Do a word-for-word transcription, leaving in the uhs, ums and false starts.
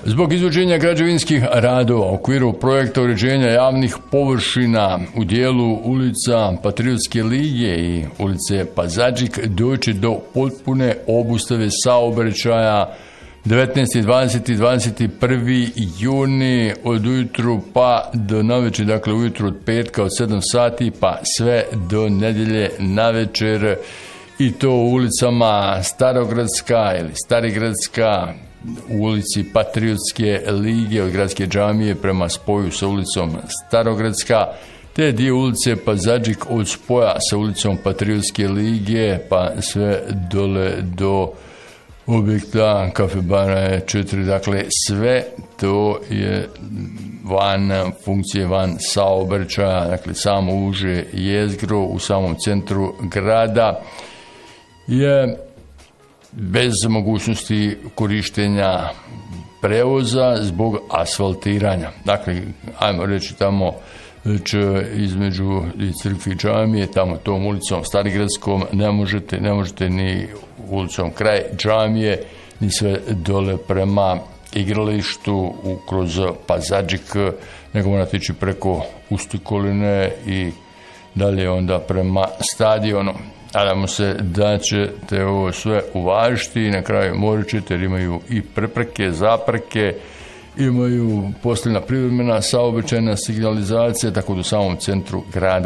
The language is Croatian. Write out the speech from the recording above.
Zbog izvođenja građevinskih radova u okviru projekta uređenja javnih površina u dijelu ulica Patriotske lige i ulice Pazadžik doći do potpune obustave saobraćaja devetnaesti, dvadeseti, dvadeset prvi juni od ujutru pa do navečer, dakle ujutru od petka od sedam sati pa sve do nedjelje navečer, i to u ulicama Starogradska ili Starigradska, u ulici Patriotske lige od Gradske džamije prema spoju sa ulicom Starogradska, te dio ulice Pazadžik od spoja sa ulicom Patriotske lige pa sve dole do objekta Kafe Bara četiri, dakle sve to je van funkcije, van saobraćaja, dakle samo uže jezgro u samom centru grada je bez mogućnosti korištenja prevoza zbog asfaltiranja. Dakle, ajmo reći tamo između crkve i džamije, tamo tom ulicom Starigradskom ne možete, ne možete ni ulicom kraj džamije, ni sve dole prema igralištu kroz Pazadžik, nego morate ići preko Ustikoline i dalje onda prema stadionu. Nadamo se da ćete ovo sve uvažiti i na kraju morat ćete, jer imaju i prepreke, zapreke, imaju posljedna privremena saobraćajna signalizacija, tako da u samom centru grada